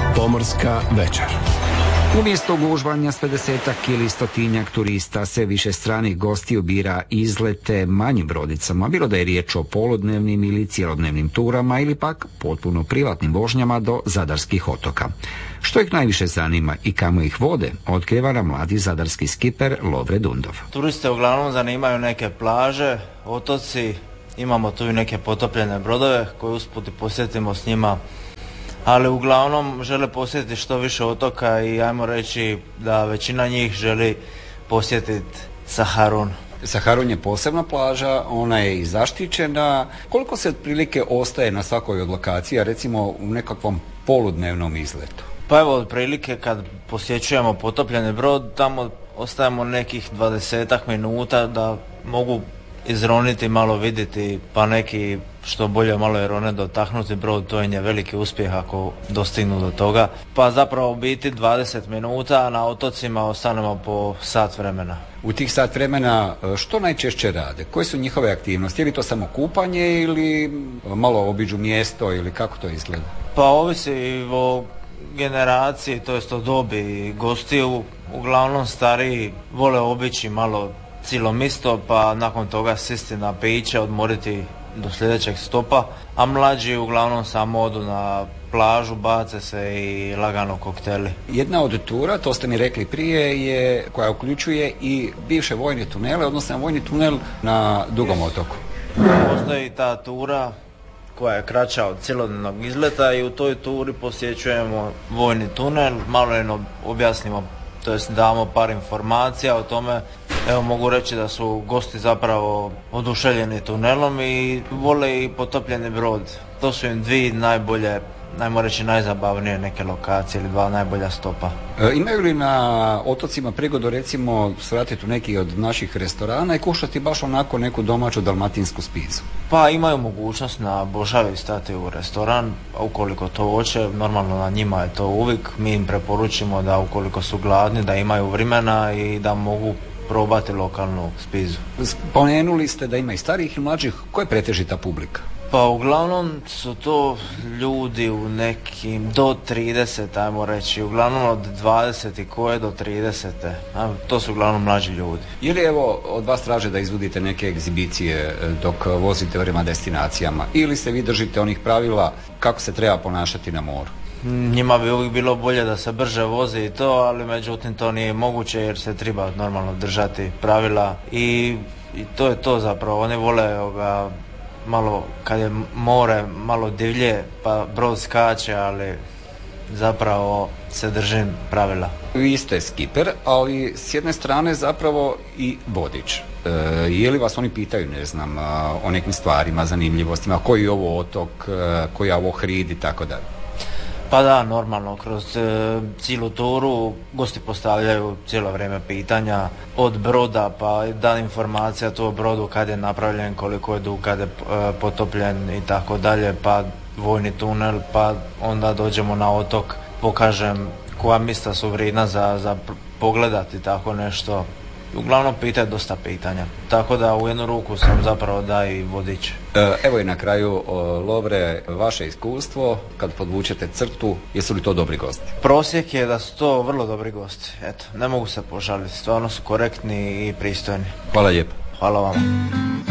Pomorska večer. Umjesto gužvanja s 50-ak ili 100-tinjak turista, sve više stranih gostiju bira izlete manjim brodicama, bilo da je riječ o poludnevnim ili cijelodnevnim turama ili pak potpuno privatnim vožnjama do zadarskih otoka. Što ih najviše zanima i kamo ih vode, otkriva nam mladi zadarski skiper Lovre Dundov. Turiste uglavnom zanimaju neke plaže, otoci, imamo tu i neke potopljene brodove koje usput i posjetimo s njima, ali uglavnom žele posjetiti što više otoka i ajmo reći da većina njih želi posjetiti Saharun. Saharun je posebna plaža, ona je i zaštićena. Koliko se otprilike ostaje na svakoj od lokacija, recimo u nekakvom poludnevnom izletu? Pa evo, otprilike kad posjećujemo potopljeni brod, tamo ostajemo nekih 20 minuta da mogu izroniti, malo vidjeti, pa neki što bolje malo irone dotaknuti brod, to je veliki uspjeh ako dostignu do toga. Pa zapravo biti 20 minuta, a na otocima ostanemo po sat vremena. U tih sat vremena što najčešće rade? Koje su njihove aktivnosti? Je li to samo kupanje ili malo obiđu mjesto ili kako to izgleda? Pa ovisi o generaciji, to jest o dobi gostiju. Uglavnom stariji vole obići malo cijelo misto, pa nakon toga sisti na piće, odmoriti do sljedećeg stopa, a mlađi uglavnom samo odu na plažu, bace se i lagano kokteli. Jedna od tura, to ste mi rekli prije, je koja uključuje i bivše vojne tunele, odnosno vojni tunel na Dugom otoku. Postoji ta tura koja je kraća od cjelodnevnog izleta i u toj turi posjećujemo vojni tunel, malo jedno objasnimo, to jest damo par informacija o tome. Evo, mogu reći da su gosti zapravo oduševljeni tunelom i vole i potopljeni brod. To su im dvije najbolje, najmo reći najzabavnije neke lokacije ili dva najbolja stopa. Imaju li na otocima prigodu recimo svratiti u neki od naših restorana i kušati baš onako neku domaću dalmatinsku spizu? Pa imaju mogućnost na Božavi stati u restoran, a ukoliko to hoće, normalno na njima je to uvijek. Mi im preporučimo da ukoliko su gladni, da imaju vremena i da mogu probati lokalnu spizu. Spomenuli ste da ima i starijih i mlađih. Koja je pretežita publika? Pa uglavnom su to ljudi u nekim do 30, ajmo reći, uglavnom od 20 i koje do 30. To su uglavnom mlađi ljudi. Je li evo od vas traže da izvodite neke egzibicije dok vozite prema destinacijama ili se vi držite onih pravila kako se treba ponašati na moru? Njima bi uvijek bilo bolje da se brže vozi i to, ali međutim to nije moguće jer se treba normalno držati pravila i to je to zapravo. Oni vole malo kad je more malo divlje pa brod skače, ali zapravo se držim pravila. Vi ste skiper, ali s jedne strane zapravo i vodič. Je li vas oni pitaju, ne znam, o nekim stvarima, zanimljivostima, koji je ovo otok, koji je ovo hrid i tako dalje? Pa da, normalno, kroz cijelu turu gosti postavljaju cijelo vrijeme pitanja od broda, pa da informacija to o brodu kad je napravljen, koliko je dug, kad je potopljen i tako dalje, pa vojni tunel, pa onda dođemo na otok, pokažem koja mjesta su vrijedna za pogledati tako nešto. Uglavnom pitaju dosta pitanja, tako da u jednu ruku sam zapravo da i vodič. Evo i na kraju, Lovre, vaše iskustvo, kad podvučete crtu, jesu li to dobri gosti? Prosjek je da su to vrlo dobri gosti, eto, ne mogu se požaliti, stvarno su korektni i pristojni. Hvala lijepo. Hvala vam.